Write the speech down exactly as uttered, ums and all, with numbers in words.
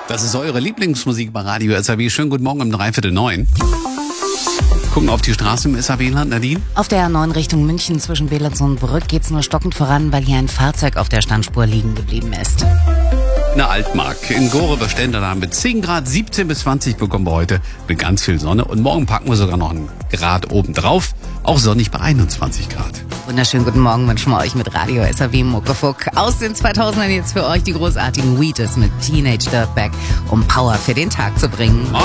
Das ist eure Lieblingsmusik bei Radio S A W. Schönen guten Morgen um dreiviertel neun. Gucken auf die Straße im S A W-Land, Nadine. Auf der A neun Richtung München zwischen Beelitz und Brück geht's nur stockend voran, weil hier ein Fahrzeug auf der Standspur liegen geblieben ist. Eine Altmark. In Gore Bestände da mit zehn Grad, siebzehn bis zwanzig bekommen wir heute mit ganz viel Sonne. Und morgen packen wir sogar noch einen Grad oben drauf. Auch sonnig bei einundzwanzig Grad. Wunderschönen guten Morgen wünschen wir euch mit Radio S A W Muckefuck. Aus den zweitausendern jetzt für euch die großartigen Wheaties mit Teenage Dirtbag, um Power für den Tag zu bringen. Morgen.